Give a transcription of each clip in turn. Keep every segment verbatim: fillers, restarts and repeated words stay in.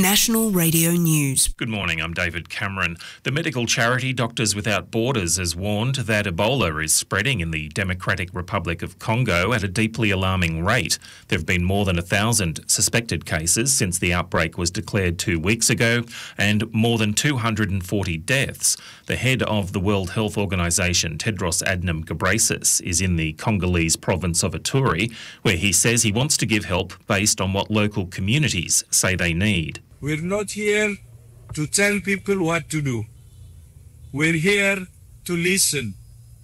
National Radio News. Good morning, I'm David Cameron. The medical charity Doctors Without Borders has warned that Ebola is spreading in the Democratic Republic of Congo at a deeply alarming rate. There have been more than a thousand suspected cases since the outbreak was declared two weeks ago, and more than two hundred forty deaths. The head of the World Health Organization, Tedros Adhanom Ghebreyesus, is in the Congolese province of Ituri, where he says he wants to give help based on what local communities say they need. We're not here to tell people what to do. We're here to listen.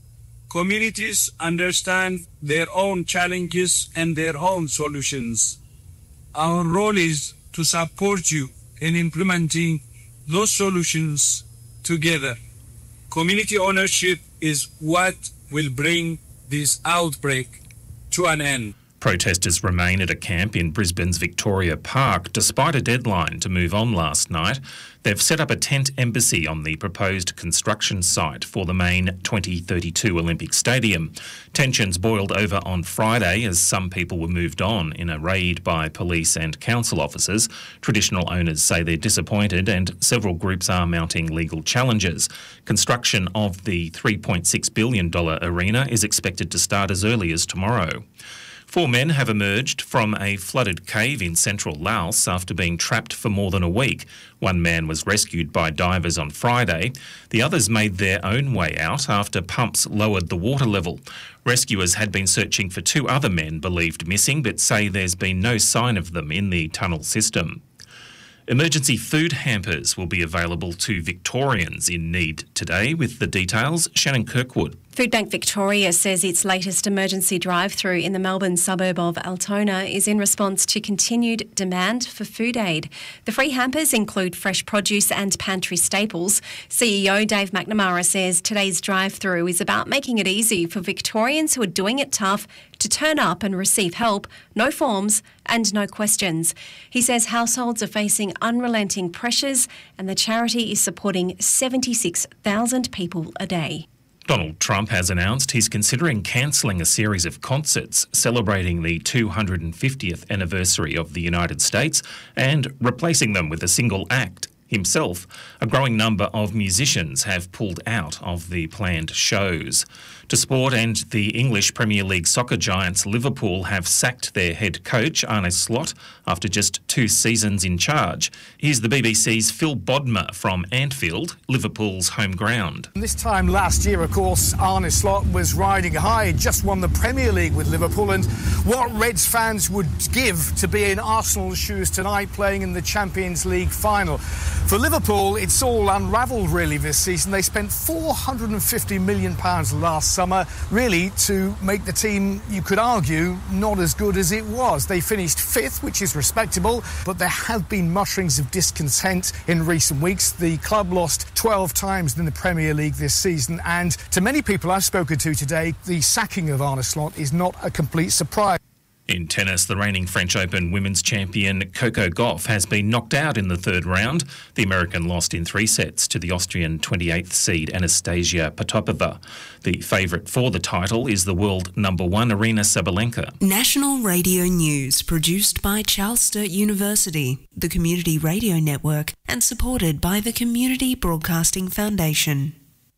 Communities understand their own challenges and their own solutions. Our role is to support you in implementing those solutions together. Community ownership is what will bring this outbreak to an end. Protesters remain at a camp in Brisbane's Victoria Park despite a deadline to move on last night. They've set up a tent embassy on the proposed construction site for the main twenty thirty-two Olympic Stadium. Tensions boiled over on Friday as some people were moved on in a raid by police and council officers. Traditional owners say they're disappointed and several groups are mounting legal challenges. Construction of the three point six billion dollars arena is expected to start as early as tomorrow. Four men have emerged from a flooded cave in central Laos after being trapped for more than a week. One man was rescued by divers on Friday. The others made their own way out after pumps lowered the water level. Rescuers had been searching for two other men believed missing, but say there's been no sign of them in the tunnel system. Emergency food hampers will be available to Victorians in need today. With the details, Shannon Kirkwood. Foodbank Victoria says its latest emergency drive-through in the Melbourne suburb of Altona is in response to continued demand for food aid. The free hampers include fresh produce and pantry staples. C E O Dave McNamara says today's drive-through is about making it easy for Victorians who are doing it tough to turn up and receive help, no forms and no questions. He says households are facing unrelenting pressures and the charity is supporting seventy-six thousand people a day. Donald Trump has announced he's considering cancelling a series of concerts celebrating the two hundred fiftieth anniversary of the United States and replacing them with a single act. Himself, a growing number of musicians have pulled out of the planned shows. To sport, and the English Premier League soccer giants Liverpool have sacked their head coach, Arne Slot, after just two seasons in charge. Here's the B B C's Phil Bodmer from Anfield, Liverpool's home ground. This time last year, of course, Arne Slot was riding high, just won the Premier League with Liverpool, and what Reds fans would give to be in Arsenal's shoes tonight playing in the Champions League final. For Liverpool, it's all unravelled really this season. They spent four hundred fifty million pounds last summer, really to make the team, you could argue, not as good as it was. They finished fifth, which is respectable, but there have been mutterings of discontent in recent weeks. The club lost twelve times in the Premier League this season, and to many people I've spoken to today, the sacking of Arne Slot is not a complete surprise. In tennis, the reigning French Open women's champion Coco Gauff has been knocked out in the third round. The American lost in three sets to the Austrian twenty-eighth seed Anastasia Potapova. The favourite for the title is the world number one Aryna Sabalenka. National Radio News, produced by Charles Sturt University, the Community Radio Network, and supported by the Community Broadcasting Foundation.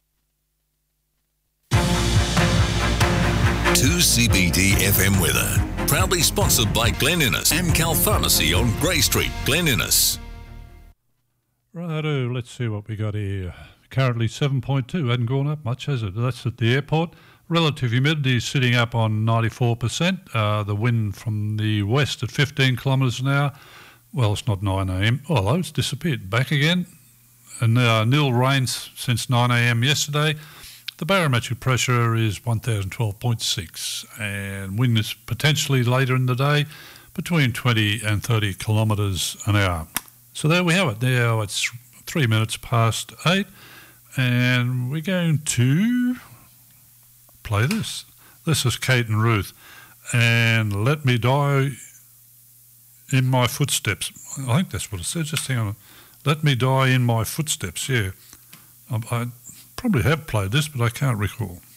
two C B D F M weather. Proudly sponsored by Glen Innes, Amcal Pharmacy on Grey Street, Glen Innes. Righto, let's see what we got here. Currently seven point two, hadn't gone up much, has it? That's at the airport. Relative humidity is sitting up on ninety-four percent. Uh, the wind from the west at fifteen kilometres an hour. Well, it's not nine a m. Although it's disappeared. Back again. And uh, nil rains since nine a m yesterday. The barometric pressure is one thousand twelve point six, and wind is potentially later in the day between twenty and thirty kilometres an hour. So there we have it. Now it's three minutes past eight, and we're going to play this. This is Kate and Ruth, and Let Me Die in My Footsteps. I think that's what it says. Just hang on. Let Me Die in My Footsteps, yeah. I, I probably have played this, but I can't recall.